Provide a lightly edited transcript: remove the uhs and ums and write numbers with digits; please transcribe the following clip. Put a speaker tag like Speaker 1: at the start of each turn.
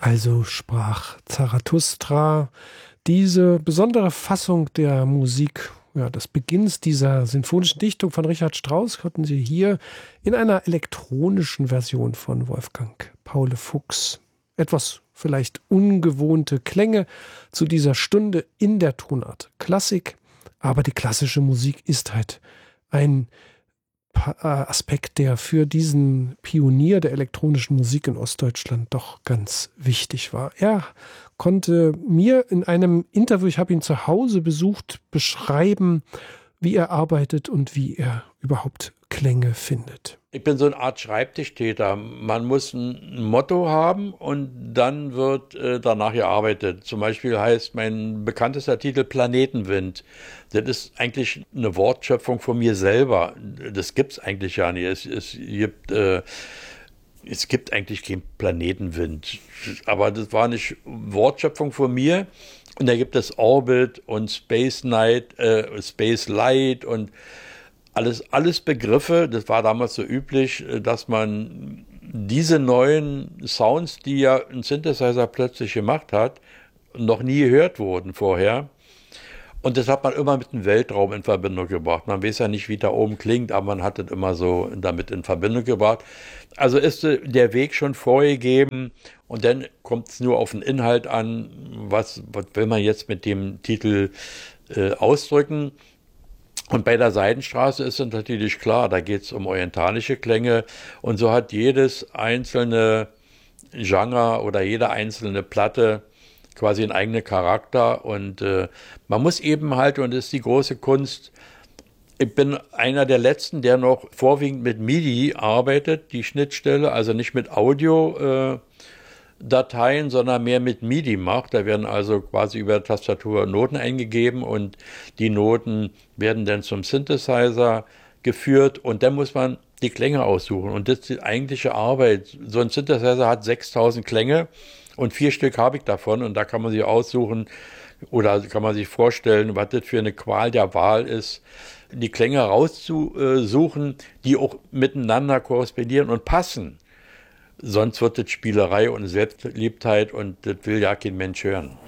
Speaker 1: Also sprach Zarathustra. Diese besondere Fassung der Musik, ja, des Beginns dieser sinfonischen Dichtung von Richard Strauss, hatten Sie hier in einer elektronischen Version von Wolfgang Paul Fuchs. Etwas vielleicht ungewohnte Klänge zu dieser Stunde in der Tonart Klassik. Aber die klassische Musik ist halt ein Aspekt, der für diesen Pionier der elektronischen Musik in Ostdeutschland doch ganz wichtig war. Er konnte mir in einem Interview, ich habe ihn zu Hause besucht, beschreiben, wie er arbeitet und wie er überhaupt Klänge findet.
Speaker 2: Ich bin so eine Art Schreibtischtäter. Man muss ein Motto haben und dann wird danach gearbeitet. Zum Beispiel heißt mein bekanntester Titel Planetenwind. Das ist eigentlich eine Wortschöpfung von mir selber. Das gibt es eigentlich ja nicht. Es gibt eigentlich keinen Planetenwind. Aber das war nicht Wortschöpfung von mir. Und da gibt es Orbit und Space Night, Space Light und alles Begriffe. Das war damals so üblich, dass man diese neuen Sounds, die ja ein Synthesizer plötzlich gemacht hat, noch nie gehört wurden vorher. Und das hat man immer mit dem Weltraum in Verbindung gebracht. Man weiß ja nicht, wie da oben klingt, aber man hat das immer so damit in Verbindung gebracht. Also ist der Weg schon vorgegeben und dann kommt es nur auf den Inhalt an, was will man jetzt mit dem Titel ausdrücken. Und bei der Seidenstraße ist es natürlich klar, da geht es um orientalische Klänge und so hat jedes einzelne Genre oder jede einzelne Platte quasi einen eigenen Charakter und man muss eben halt, und das ist die große Kunst, ich bin einer der Letzten, der noch vorwiegend mit MIDI arbeitet, die Schnittstelle, also nicht mit Audio Dateien, sondern mehr mit MIDI macht. Da werden also quasi über Tastatur Noten eingegeben und die Noten werden dann zum Synthesizer geführt und dann muss man die Klänge aussuchen. Und das ist die eigentliche Arbeit. So ein Synthesizer hat 6000 Klänge und 4 Stück habe ich davon und da kann man sich aussuchen oder kann man sich vorstellen, was das für eine Qual der Wahl ist, die Klänge rauszusuchen, die auch miteinander korrespondieren und passen. Sonst wird das Spielerei und Selbstliebtheit und das will ja kein Mensch hören.